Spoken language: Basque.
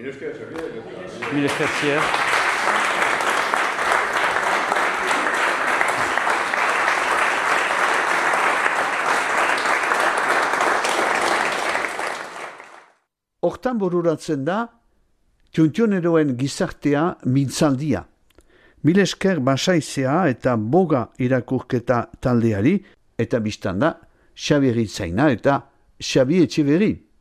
Mil esker. Hortan bururatzen da, Tiontioneroen gizartea mintzaldia. Mil esker Basaizea eta Boga irakurketa taldeari, eta biztanda Xabi Eritzaina eta Xabi Etxeberri.